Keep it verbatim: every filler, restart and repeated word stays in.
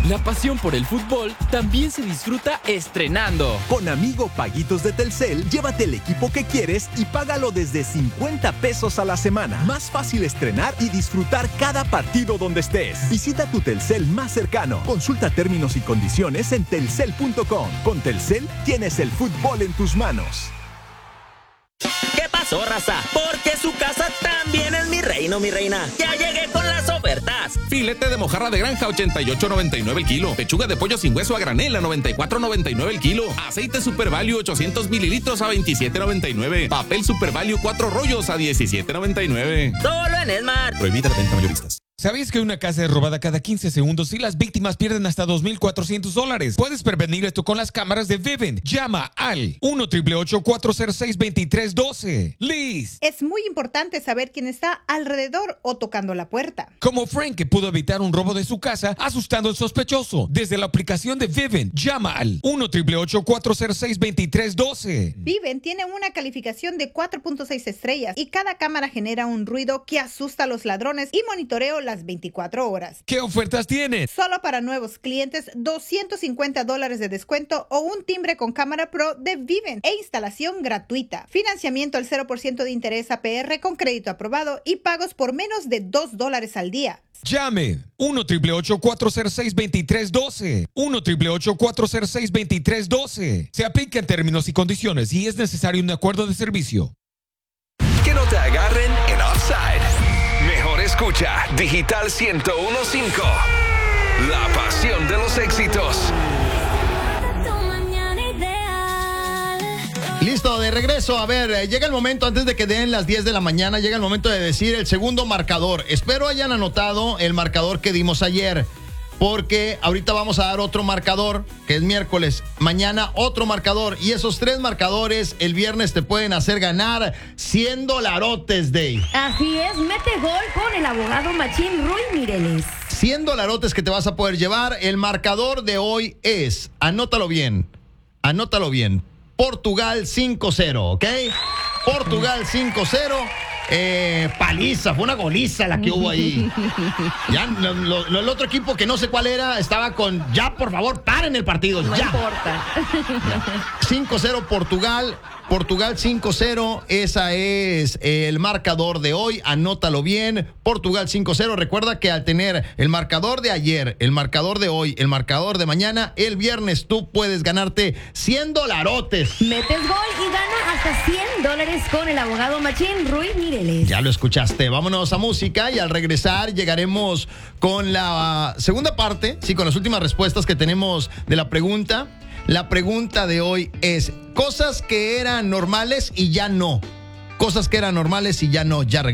La pasión por el fútbol también se disfruta estrenando. Con Amigo Paguitos de Telcel, llévate el equipo que quieres y págalo desde cincuenta pesos a la semana. Más fácil estrenar y disfrutar cada partido donde estés. Visita tu Telcel más cercano. Consulta términos y condiciones en telcel punto com. Con Telcel tienes el fútbol en tus manos. ¿Qué pasó, raza? Porque su casa también es mi reino, mi reina. Ya llegué con las ofertas. Filete de mojarra de granja ochenta y ocho noventa y nueve el kilo. Pechuga de pollo sin hueso a granel a noventa y cuatro noventa y nueve el kilo. Aceite Super Value ochocientos mililitros a veintisiete noventa y nueve. Papel Super Value cuatro rollos a diecisiete noventa y nueve. Solo en Smart. Prohibida la venta mayoristas. ¿Sabías que una casa es robada cada quince segundos y las víctimas pierden hasta dos mil cuatrocientos dólares? Puedes prevenir esto con las cámaras de Vivint. Llama al uno, ocho ocho ocho, cuatro cero seis, dos tres uno dos. Liz. Es muy importante saber quién está alrededor o tocando la puerta. Como Frank, que pudo evitar un robo de su casa asustando al sospechoso. Desde la aplicación de Vivint, llama al uno, ocho ocho ocho, cuatro cero seis, dos tres uno dos. Vivint tiene una calificación de cuatro punto seis estrellas y cada cámara genera un ruido que asusta a los ladrones y monitoreo las veinticuatro horas. ¿Qué ofertas tienes? Solo para nuevos clientes, doscientos cincuenta dólares de descuento o un timbre con cámara Pro de Vivint e instalación gratuita. Financiamiento al cero por ciento de interés A P R con crédito aprobado y pagos por menos de dos dólares al día. Llame uno, ocho ocho ocho, cuatro cero seis, dos tres uno dos. uno, ocho ocho ocho, cuatro cero seis, dos tres uno dos. Se aplica en términos y condiciones y es necesario un acuerdo de servicio. Que no te agarren en offside. Mejor escucha Digital ciento uno punto cinco. La pasión de los éxitos. Listo, de regreso. A ver, llega el momento, antes de que den las diez de la mañana, llega el momento de decir el segundo marcador. Espero hayan anotado el marcador que dimos ayer, porque ahorita vamos a dar otro marcador, que es miércoles. Mañana otro marcador. Y esos tres marcadores el viernes te pueden hacer ganar cien dolarotes, Dave. Así es, mete gol con el abogado Machín Ruy Mireles. cien dolarotes que te vas a poder llevar. El marcador de hoy es, anótalo bien, anótalo bien, Portugal cinco cero, ¿ok? Portugal cinco cero. Eh, paliza, fue una goliza la que hubo ahí. Ya, lo, lo, el otro equipo que no sé cuál era, estaba con, ya por favor, paren el partido, no ya. importa. cinco cero Portugal, Portugal cinco cero, esa es el marcador de hoy, anótalo bien, Portugal cinco cero. Recuerda que al tener el marcador de ayer, el marcador de hoy, el marcador de mañana, el viernes tú puedes ganarte cien dolarotes. Metes gol y gana hasta cien dólares con el abogado Machín Ruy Mireles. Ya lo escuchaste, vámonos a música y al regresar llegaremos con la segunda parte, sí, con las últimas respuestas que tenemos de la pregunta. La pregunta de hoy es, cosas que eran normales y ya no. Cosas que eran normales y ya no, ya regresamos.